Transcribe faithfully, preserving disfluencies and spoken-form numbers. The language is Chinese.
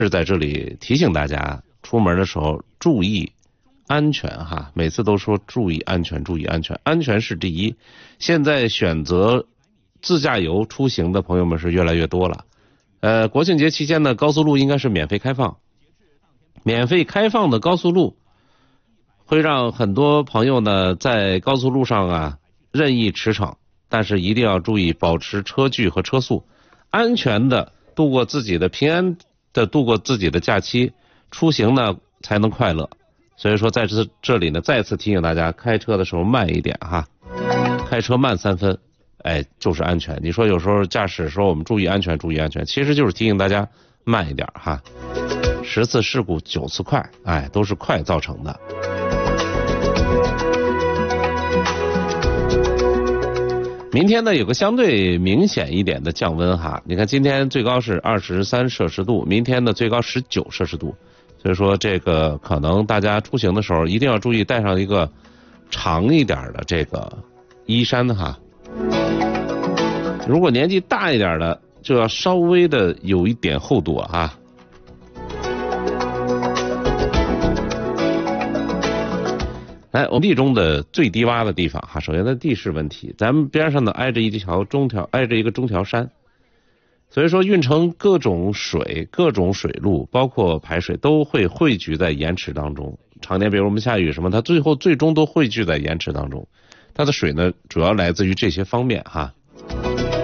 是在这里提醒大家，出门的时候注意安全哈。每次都说注意安全，注意安全，安全是第一。现在选择自驾游出行的朋友们是越来越多了。呃，国庆节期间呢，高速路应该是免费开放。免费开放的高速路会让很多朋友呢在高速路上啊任意驰骋，但是一定要注意保持车距和车速，安全的度过自己的平安的度过自己的假期，出行呢才能快乐。所以说在这这里呢，再次提醒大家，开车的时候慢一点哈，开车慢三分，哎，就是安全。你说有时候驾驶说我们注意安全，注意安全，其实就是提醒大家慢一点哈。十次事故九次快，哎，都是快造成的。明天呢有个相对明显一点的降温哈，你看今天最高是二十三摄氏度，明天呢最高十九摄氏度，所以说这个可能大家出行的时候一定要注意带上一个长一点的这个衣衫哈。如果年纪大一点的，就要稍微的有一点厚度啊。来，我们地中的最低洼的地方哈，首先的地势问题，咱们边上呢挨着一条中条，挨着一个中条山，所以说运城各种水、各种水路，包括排水都会汇聚在盐池当中。常年比如我们下雨什么，它最后最终都汇聚在盐池当中。它的水呢，主要来自于这些方面哈。